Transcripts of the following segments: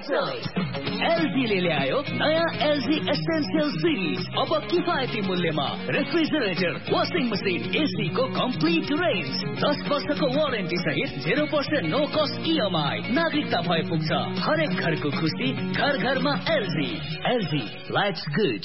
एलजीले ल्यायो नयाँ LG essential series. अब किफायती मूल्यमा रेफ्रिजरेटर, वाशिङ मसिन, एसी को कम्प्लिट रेन्ज, 10 वर्षको वारेन्टी सहित 0% नो कस्ट इएमआई। नागरिकता भए पुग्छ हरेक घरको खुसी, घर घरमा एलजी। LG lives good.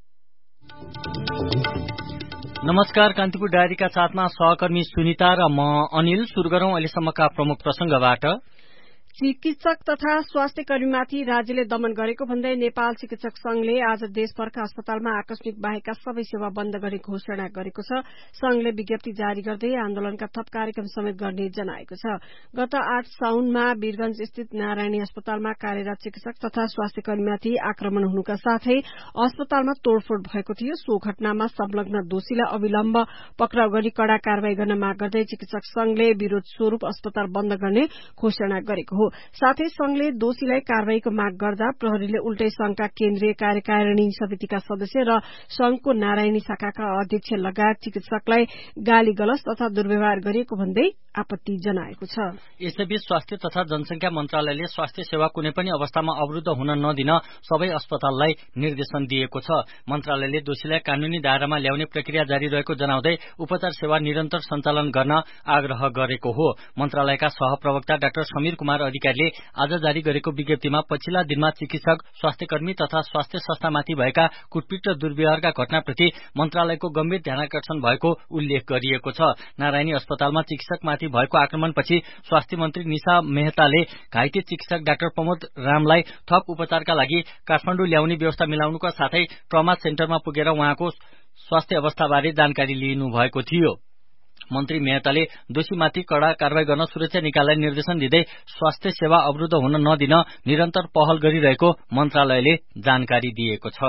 नमस्कार, कान्तिपुर डायरीका साथमा सहकर्मी सुनिता र म अनिल। सुरु गरौं अहिलेसम्मका प्रमुख प्रसंगबाट। चिकित्सक तथा स्वास्थ्य कर्मीमाथि राज्यले दमन गरेको भन्दै नेपाल चिकित्सक संघले आज देशभरका अस्पतालमा आकस्मिक बाहेकका सबै सेवा बन्द गर्ने घोषणा गरेको छ। संघले विज्ञप्ति जारी गर्दै आन्दोलनका थप कार्यक्रम समेत गर्ने जनाएको छ। गत 8 साउनमा वीरगंज स्थित नारायणी अस्पतालमा कार्यरत चिकित्सक तथा स्वास्थ्य कर्मीमाथि आक्रमण हुनुका साथै अस्पतालमा तोडफोड भएको थियो। सो घटनामा संलग्न दोषीलाई अविलम्ब पक्राउ गरी कड़ा कार्यवाही गर्न माग गर्दै चिकित्सक संघले विरोध स्वरूप अस्पताल बन्द गर्ने घोषणा गरेको हो। साथै संघले दोषीलाई कार्यवाहीको माग गर्दा प्रहरीले उल्टै संघका केन्द्रीय कार्यकारिणी समितिका सदस्य र संघको नारायणी शाखाका अध्यक्ष लगायत चिकित्सकलाई गाली गलौज तथा दुर्व्यवहार गरिएको भन्दै आपत्ति जनाएको छ। यसैबीच स्वास्थ्य तथा जनसंख्या मन्त्रालयले स्वास्थ्य सेवा कुनै पनि अवस्थामा अवरुद्ध हुन नदिन सबै अस्पताललाई निर्देशन दिएको छ। मन्त्रालयले दोषीलाई कानूनी दायरामा ल्याउने प्रक्रिया जारी रहेको जनाउँदै उपचार सेवा निरन्तर सञ्चालन गर्न आग्रह गरेको हो। मन्त्रालयका सहप्रवक्ता डाक्टर समीर कुमार अधिकारीले आज जारी गरेको विज्ञप्तिमा पछिल्ला दिनमा चिकित्सक, स्वास्थ्यकर्मी तथा स्वास्थ्य संस्थामाथि भएका कुटपिट र दुर्व्यवहारका घटनाप्रति मन्त्रालयको गम्भीर ध्यानाकर्षण भएको उल्लेख गरिएको छ। नारायणी अस्पतालमा चिकित्सकमाथि भएको आक्रमणपछि स्वास्थ्य मन्त्री निशा मेहताले घाइते चिकित्सक डाक्टर प्रमोद रामलाई थप उपचारका लागि काठमाडौँ ल्याउने व्यवस्था मिलाउनुका साथै ट्रमा सेन्टरमा पुगेर उहाँको स्वास्थ्य अवस्थाबारे जानकारी लिनु भएको थियो। मन्त्री मेहताले दोषीमाथि कड़ा कार्यवाही गर्न सुरक्षा निकायलाई निर्देशन दिँदै स्वास्थ्य सेवा अवरुद्ध हुन नदिन निरन्तर पहल गरिरहेको मन्त्रालयले जानकारी दिएको छ।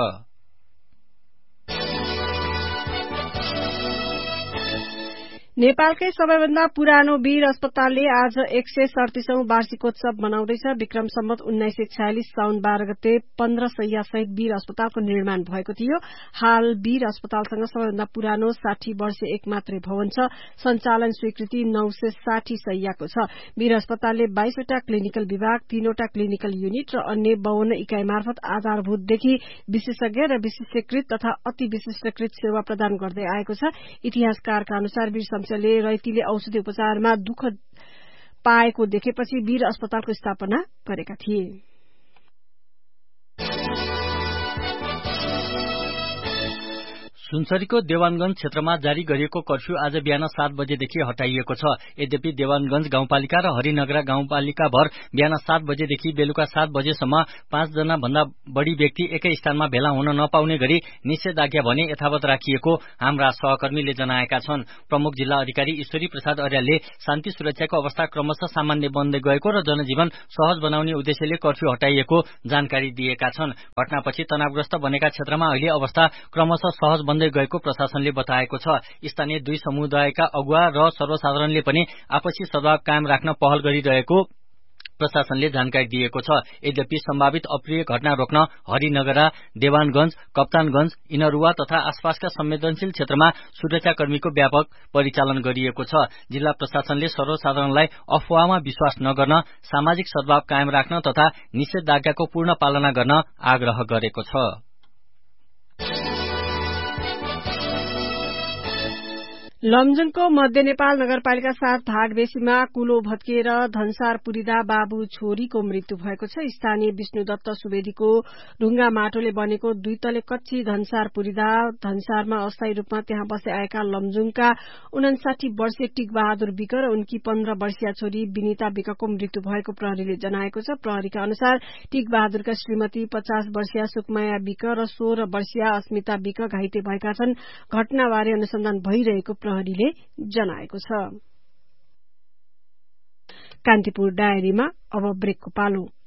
नेपालकै सबैभन्दा पुरानो वीर अस्पतालले आज 137औं वार्षिकोत्सव मनाउँदैछ। विक्रम सम्वत 1946 साउन 12 गते 15 शैय्या सहित वीर अस्पतालको निर्माण भएको थियो। हाल वीर अस्पतालसँग सबैभन्दा पुरानो 60 वर्षीय एक मात्रै भवन छ। सञ्चालन स्वीकृति 960 शैय्याको छ। वीर अस्पतालले 22 वटा क्लिनिकल विभाग, 3 वटा क्लिनिकल युनिट र अन्य 52 इकाई मार्फत आधारभूतदेखि विशेषज्ञ र विशेषीकृत तथा अति विशिष्टकृत सेवा प्रदान गर्दै आएको छ। इतिहासकारका अनुसार वीर शमशेरले रैतीले औषधि उपचारमा दुःख पाएको देखेपछि वीर अस्पतालको स्थापना गरेका थिए। सुनसरीको देवानगंज क्षेत्रमा जारी गरिएको कर्फ्यू आज बिहान 7 बजेदेखि हटाइएको छ। यद्यपि देवानगंज गाउँपालिका र हरिनगरा गाउँपालिका भर बिहान 7 बजेदेखि बेलुका 7 बजेसम्म 5 जना भन्दा बढ़ी व्यक्ति एकै स्थानमा भेला हुन नपाउने गरी निषेधाज्ञा भने यथावत राखिएको हाम्रा सहकर्मीले जनाएका छन्। प्रमुख जिल्ला अधिकारी ईश्वरी प्रसाद अर्यालले शान्ति सुरक्षाको अवस्था क्रमशः सामान्य बन्दै गएको र जनजीवन सहज बनाउने उद्देश्यले कर्फ्यू हटाइएको जानकारी दिएका छन्। घटनापछि तनावग्रस्त बनेका क्षेत्रमा अहिले अवस्था क्रमशः सहज बन्दै गएको प्रशासनले बताएको छ। स्थानीय दुई समुदायका अगुवा र सर्वसाधारणले पनि आपसी सद्भाव कायम राख्न पहल गरिरहेको प्रशासनले जानकारी दिएको छ। यद्यपि सम्भावित अप्रिय घटना रोक्न हरिनगरा, देवानगंज, कप्तानगंज, इनरुवा तथा आसपासका संवेदनशील क्षेत्रमा सुरक्षाकर्मीको व्यापक परिचालन गरिएको छ। जिल्ला प्रशासनले सर्वसाधारणलाई अफवाहमा विश्वास नगर्न, सामाजिक सद्भाव कायम राख्न तथा निषेधाज्ञाको पूर्ण पालना गर्न आग्रह गरेको छ। लमजुङको मध्य नेपाल नगरपालिका 7 भागबेसीमा कुलो भत्किएर धनसार पुरिदा बाबु छोरीको मृत्यु भएको छ। स्थानीय विष्णुदत्त सुवेदीको ढुङ्गा माटोले बनेको 2 तले कच्ची धनसार पुरिदा धनसारमा अस्थायी रूपमा त्यहाँ बस्दै आएका लमजुङका 59 वर्षीय टिक बहादुर विक र उनकी 15 वर्षीय छोरी विनिता विकको मृत्यु भएको प्रहरीले जनाएको छ। प्रहरीका अनुसार टिक बहादुरका श्रीमती 50 वर्षीय सुकमाया विक र 16 वर्षीय अस्मिता विक घाइते भएका छन्। घटनाबारे अनुसन्धान भइरहेको प्रहरीले जनाएको छ। कान्तिपुर डायरीमा अब ब्रेकको पालो।